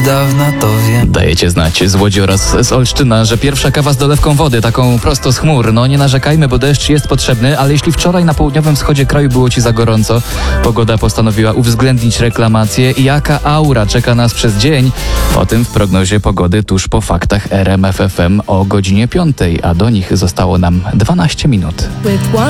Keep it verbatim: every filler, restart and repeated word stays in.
Dawna to wiem. Dajecie znać z Łodzi oraz z Olsztyna, że pierwsza kawa z dolewką wody, taką prosto z chmur. No nie narzekajmy, bo deszcz jest potrzebny, ale jeśli wczoraj na południowym wschodzie kraju było ci za gorąco, pogoda postanowiła uwzględnić reklamację. Jaka aura czeka nas przez dzień? O tym w prognozie pogody tuż po faktach R M F F M o godzinie piątej, a do nich zostało nam dwanaście minut. With one